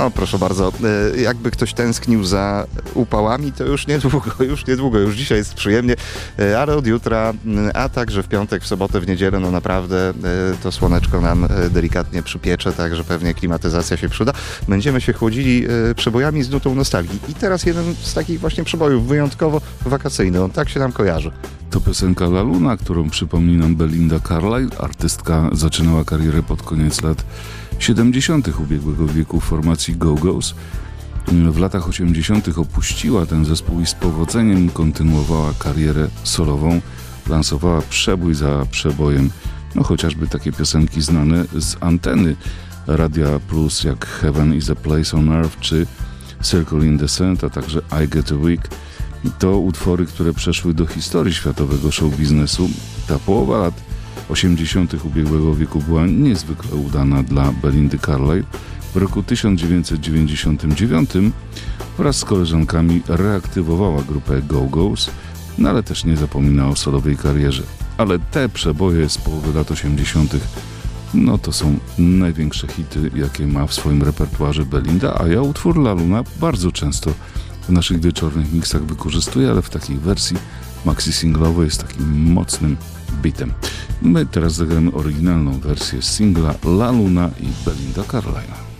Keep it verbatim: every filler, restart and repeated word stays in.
No, proszę bardzo, jakby ktoś tęsknił za upałami, to już niedługo, już niedługo, już dzisiaj jest przyjemnie, ale od jutra, a także w piątek, w sobotę, w niedzielę, no naprawdę to słoneczko nam delikatnie przypiecze, także pewnie klimatyzacja się przyda. Będziemy się chłodzili przebojami z nutą nostalgii. I teraz jeden z takich właśnie przebojów, wyjątkowo wakacyjny, on tak się nam kojarzy. To piosenka La Luna, którą przypomni nam Belinda Carlisle. Artystka zaczynała karierę pod koniec lat siedemdziesiątych ubiegłego wieku w formacji Go-Go's. W latach osiemdziesiątych opuściła ten zespół i z powodzeniem kontynuowała karierę solową. Lansowała przebój za przebojem, no chociażby takie piosenki znane z anteny Radia Plus jak Heaven is a Place on Earth czy Circle in the Sand, a także I Get a Week. To utwory, które przeszły do historii światowego show biznesu. Ta połowa lat osiemdziesiątych ubiegłego wieku była niezwykle udana dla Belindy Carlisle. W roku tysiąc dziewięćset dziewięćdziesiątym dziewiątym wraz z koleżankami reaktywowała grupę Go-Go's, no ale też nie zapomina o solowej karierze. Ale te przeboje z połowy lat osiemdziesiątych no to są największe hity, jakie ma w swoim repertuarze Belinda, a ja utwór La Luna bardzo często w naszych wieczornych miksach wykorzystuję, ale w takiej wersji maxi singlowej z takim mocnym beatem. My teraz zagramy oryginalną wersję singla La Luna i Belinda Carlisle.